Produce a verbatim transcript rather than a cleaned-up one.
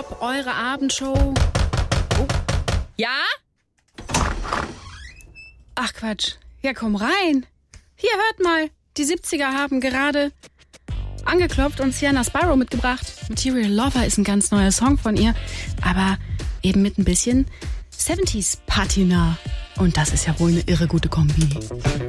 Top, eure Abendshow. Oh. Ja? Ach Quatsch. Ja, komm rein. Hier, hört mal. Die siebziger haben gerade angeklopft und Sienna Sparrow mitgebracht. Material Lover ist ein ganz neuer Song von ihr, aber eben mit ein bisschen siebziger Patina. Und das ist ja wohl eine irre gute Kombi.